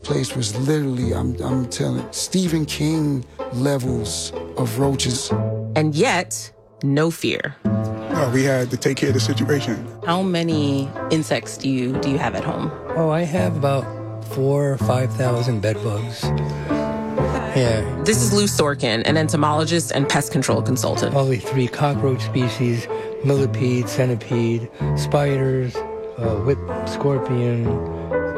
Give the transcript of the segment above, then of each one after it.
place was literally, I'm telling, Stephen King levels of roaches. And yet, no fear. We had to take care of the situation. How many insects do you have at home? Oh, I have about 4,000 or 5,000 bed bugs. Yeah. This is Lou Sorkin, an entomologist and pest control consultant. Probably 3 cockroach species, millipede, centipede, spiders, whip scorpion.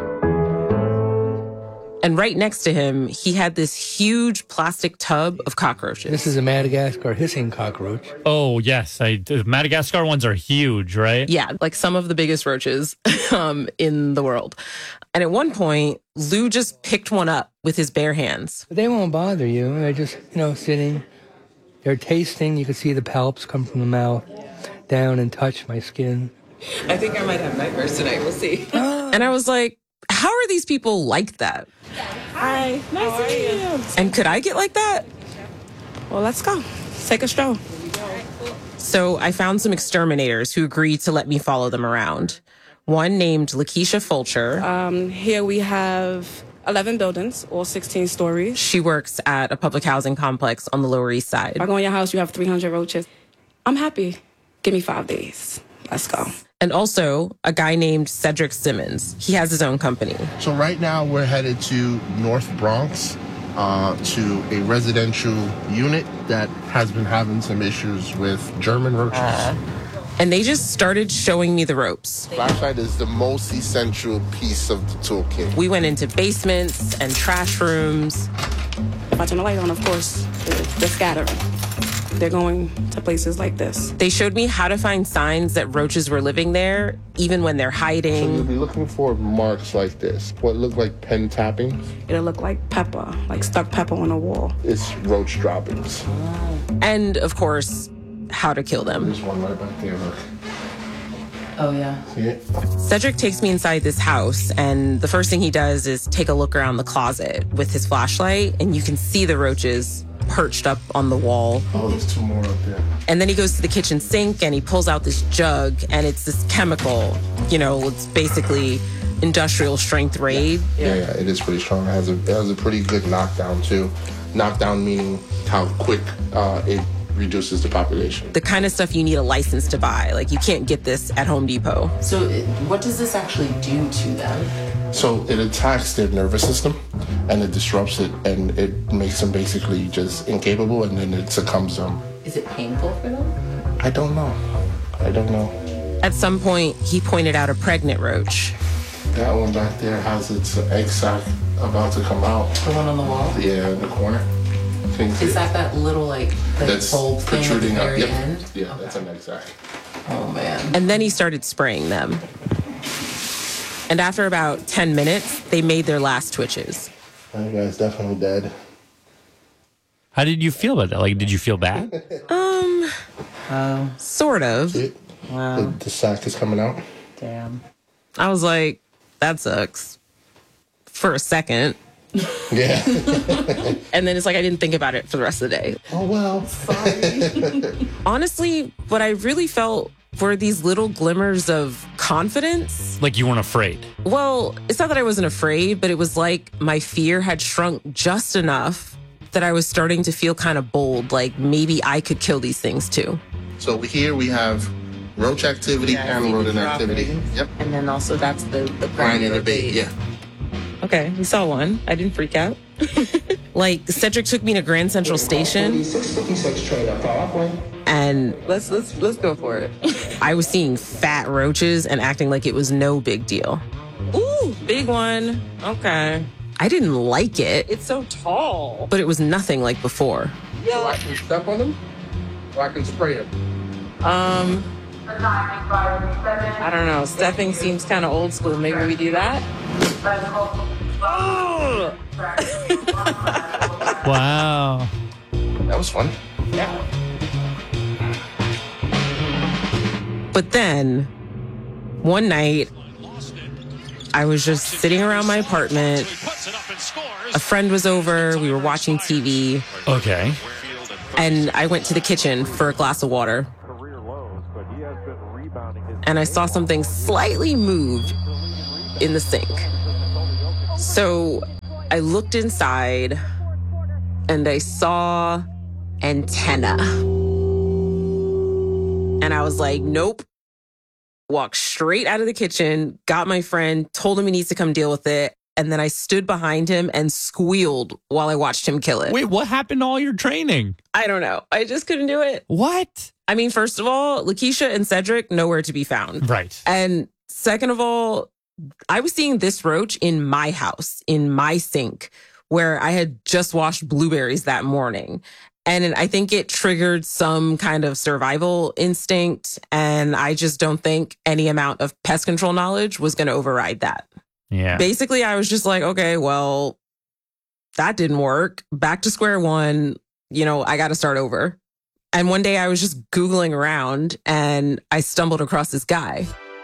And right next to him, he had this huge plastic tub of cockroaches. This is a Madagascar hissing cockroach. Oh, yes. The Madagascar ones are huge, right? Yeah, like some of the biggest roaches in the world. And at one point, Lou just picked one up with his bare hands. They won't bother you. They're just, sitting. They're tasting. You can see the palps come from the mouth down and touch my skin. I think I might have nightmares tonight. We'll see. And I was like, how are these people like that? Hi, nice to meet you. And could I get like that? Well, let's go. Take a stroll. So I found some exterminators who agreed to let me follow them around. One named Lakeisha Fulcher. Here we have 11 buildings, all 16 stories. She works at a public housing complex on the Lower East Side. If I go in your house, you have 300 roaches. I'm happy. Give me 5 days. Let's go. And also a guy named Cedric Simmons. He has his own company. So right now we're headed to North Bronx to a residential unit that has been having some issues with German roaches. And they just started showing me the ropes. Flashlight is the most essential piece of the toolkit. We went into basements and trash rooms. If I turn the light on, of course, they're scattering. They're going to places like this. They showed me how to find signs that roaches were living there, even when they're hiding. So you'll be looking for marks like this, what look like pen tappings. It'll look like pepper, like stuck pepper on a wall. It's roach droppings. And, of course, how to kill them. There's one right back there, look. Oh, yeah. See it? Cedric takes me inside this house, and the first thing he does is take a look around the closet with his flashlight, and you can see the roaches perched up on the wall. Oh, there's 2 more up there. And then he goes to the kitchen sink and he pulls out this jug, and it's this chemical, it's basically industrial strength Raid. Yeah, it is pretty strong. It has a pretty good knockdown too. Knockdown meaning how quick it reduces the population. The kind of stuff you need a license to buy. Like, you can't get this at Home Depot. So what does this actually do to them? So it attacks their nervous system and it disrupts it, and it makes them basically just incapable, and then it succumbs them. Is it painful for them? I don't know. At some point, he pointed out a pregnant roach. That one back there has its egg sac about to come out. The one on the wall? Yeah, in the corner. Is that little, that's bulb thing at the protruding up? very Yep. end? Yeah, that's an egg sac. Oh, man. And then he started spraying them. And after about 10 minutes, they made their last twitches. That guy's definitely dead. How did you feel about that? Like, did you feel bad? Sort of. Wow. The sac is coming out. Damn. I was like, that sucks. For a second. Yeah. And then it's like I didn't think about it for the rest of the day. Oh, well. Sorry. Honestly, what I really felt were these little glimmers of confidence. Like you weren't afraid? Well, it's not that I wasn't afraid, but it was like my fear had shrunk just enough that I was starting to feel kind of bold, like maybe I could kill these things too. So here we have roach activity and rodent activity. Yep. And then also that's the Grind and the bait, yeah. Okay, we saw one. I didn't freak out. Like, Cedric took me to Grand Central Station. And let's go for it. I was seeing fat roaches and acting like it was no big deal. Ooh, big one. Okay. I didn't like it. It's so tall. But it was nothing like before. So I can step on them, or I can spray them. I don't know. Stepping seems kind of old school. Maybe we do that? Oh! Wow. That was fun. Yeah. But then, one night, I was just sitting around my apartment. A friend was over. We were watching TV. Okay. And I went to the kitchen for a glass of water. And I saw something slightly move in the sink. So I looked inside and I saw antenna. And I was like, nope. Walked straight out of the kitchen, got my friend, told him he needs to come deal with it. And then I stood behind him and squealed while I watched him kill it. Wait, what happened to all your training? I don't know. I just couldn't do it. What? I mean, first of all, Lakeisha and Cedric, nowhere to be found. Right. And second of all, I was seeing this roach in my house, in my sink, where I had just washed blueberries that morning. And I think it triggered some kind of survival instinct. And I just don't think any amount of pest control knowledge was going to override that. Yeah. Basically, I was just like, okay, well, that didn't work. Back to square one. You know, I got to start over. And one day I was just Googling around and I stumbled across this guy.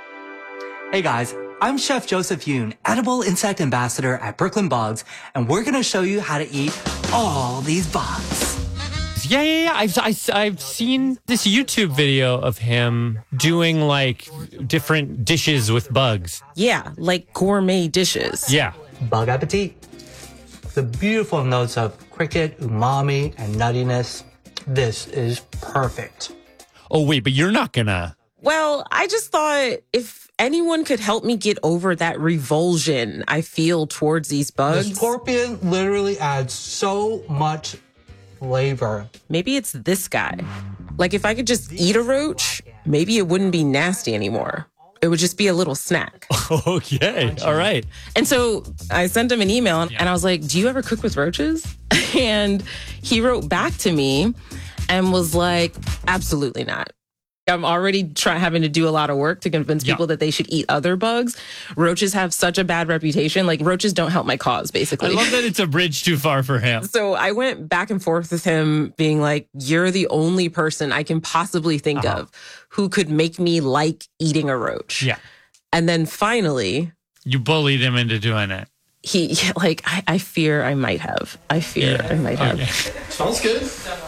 Hey guys, I'm Chef Joseph Yoon, edible insect ambassador at Brooklyn Bugs, and we're gonna show you how to eat all these bugs. Yeah. I've seen this YouTube video of him doing like different dishes with bugs. Yeah, like gourmet dishes. Yeah. Bug appetit. The beautiful notes of cricket, umami, and nuttiness. This is perfect. Oh, wait, but you're not gonna. Well, I just thought if anyone could help me get over that revulsion I feel towards these bugs. The scorpion literally adds so much flavor. Maybe it's this guy. Like if I could just eat a roach, maybe it wouldn't be nasty anymore. It would just be a little snack. Okay. All right. And so I sent him an email and I was like, do you ever cook with roaches? And he wrote back to me and was like, absolutely not. I'm already having to do a lot of work to convince people that they should eat other bugs. Roaches have such a bad reputation. Like roaches don't help my cause, basically. I love that it's a bridge too far for him. So I went back and forth with him being like, you're the only person I can possibly think of who could make me like eating a roach. Yeah. And then finally, you bullied him into doing it. He like, I fear I might have. I fear I might have. Smells good.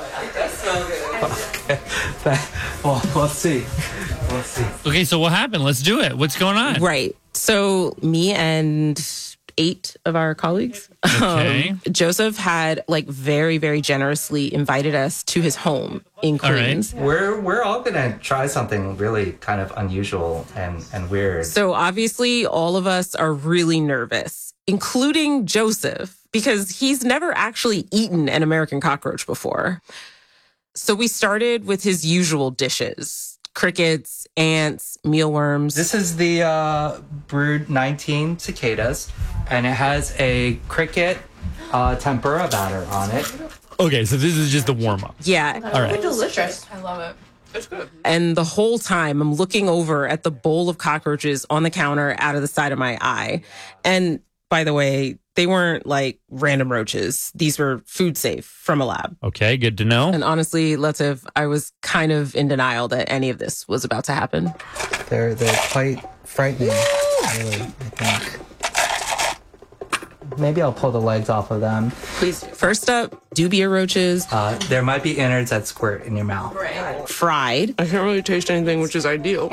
Okay. Well, let's see. Okay, so what happened? Let's do it. What's going on? Right. So me and 8 of our colleagues, Okay. Joseph had like very, very generously invited us to his home in Queens. We're all gonna try something really kind of unusual and weird. So obviously all of us are really nervous, including Joseph, because he's never actually eaten an American cockroach before. So we started with his usual dishes: crickets, ants, mealworms. This is the Brood 19 cicadas, and it has a cricket tempura batter on it. Okay, so this is just the warm-up. Yeah. All right. Delicious. I love it. It's good. And the whole time I'm looking over at the bowl of cockroaches on the counter out of the side of my eye. And by the way, they weren't like random roaches. These were food safe from a lab. Okay, good to know. And honestly, Latif, I was kind of in denial that any of this was about to happen. They're quite frightening, really, I think. Maybe I'll pull the legs off of them. Please. First up, dubia roaches. There might be innards that squirt in your mouth. Fried. I can't really taste anything, which is ideal.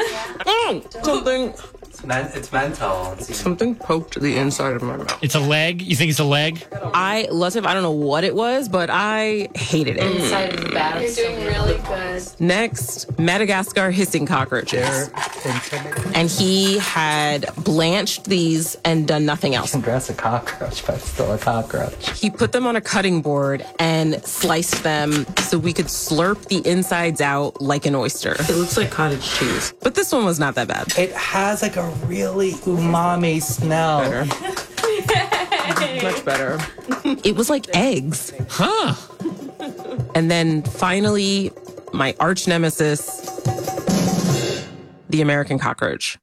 It's mental. Something poked the inside of my mouth. It's a leg? You think it's a leg? Latif, I don't know what it was, but I hated it. Inside of the bag. You're doing really good. Next, Madagascar hissing cockroaches. They're intimidating. And he had blanched these and done nothing else. You can dress a cockroach, but it's still a cockroach. He put them on a cutting board and sliced them so we could slurp the insides out like an oyster. It looks like cottage cheese. But this one was not that bad. It has like a really umami smell. Much better. It was like eggs. Huh. And then finally, my arch nemesis, the American cockroach.